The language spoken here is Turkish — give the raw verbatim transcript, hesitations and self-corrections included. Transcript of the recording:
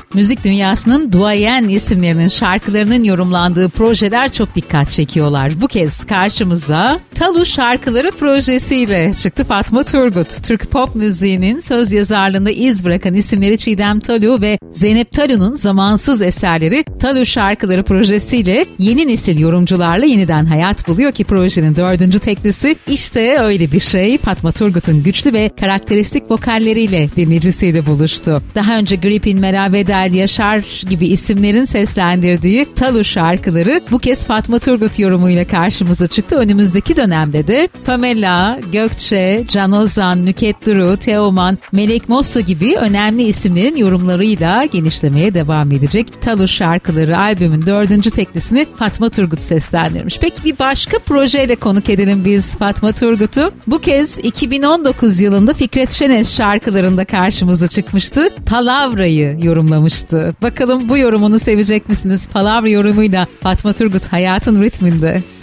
müzik dünyasının duayen isimlerinin şarkılarının yorumlandığı projeler çok dikkat çekiyorlar. Bu kez karşımıza Talu Şarkıları projesiyle çıktı Fatma Turgut. Türk pop müziğinin söz yazarlığında iz bırakan isimleri Çiğdem Talu ve Zeynep Talu'nun zamansız eserleri Talu Şarkıları projesiyle yeni nesil yorumcularla yeniden hayat buluyor ki projenin dördüncü teklisi işte öyle bir şey. Fatma Turgut'un güçlü ve karakteristik vokalleriyle dinleyicisiyle buluştu. Daha önce Gripin, Meral Bedel, Yaşar gibi isimlerin seslendirdiği Talu Şarkıları bu kez Fatma Turgut yorumuyla karşımıza çıktı. Önümüzdeki dönemde de Pamela, Gökçe, Can Ozan, Nüket Duru, Teoman, Melek Mosso gibi önemli isimlerin yorumlarıyla genişlemeye devam edecek. Talu Şarkıları albümün dördüncü teklisini Fatma Turgut seslendirmiş. Peki bir başka projeyle konuk edelim biz Fatma Turgut'u. Bu kez iki bin on dokuz yılında Fikret Şenes şarkılarında karşımıza çıkmıştı. Palavra'yı yorumlamıştı. Bakalım bu yorumunu sevecek misiniz? Palavra yorumuyla Fatma Turgut hayatın ritminde.